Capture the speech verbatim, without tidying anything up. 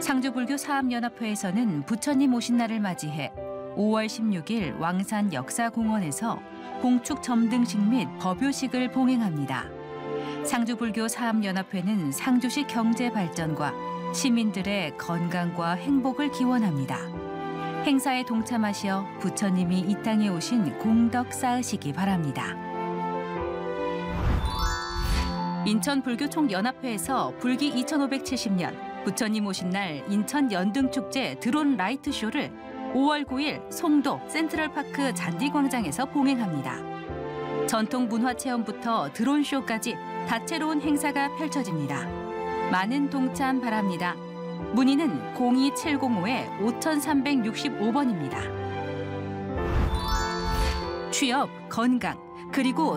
상주불교 사업연합회에서는 부처님 오신 날을 맞이해 오월 십육일 왕산 역사공원에서 공축 점등식 및 법요식을 봉행합니다. 상주불교 사업연합회는 상주시 경제 발전과 시민들의 건강과 행복을 기원합니다. 행사에 동참하시어 부처님이 이 땅에 오신 공덕 쌓으시기 바랍니다. 인천불교총연합회에서 불기 이천오백칠십 년 부처님 오신 날 인천 연등축제 드론 라이트 쇼를 오월 구일 송도 센트럴파크 잔디광장에서 봉행합니다. 전통 문화체험부터 드론쇼까지 다채로운 행사가 펼쳐집니다. 많은 동참 바랍니다. 문의는 공이칠공오 오삼육오 번입니다. 취업, 건강, 그리고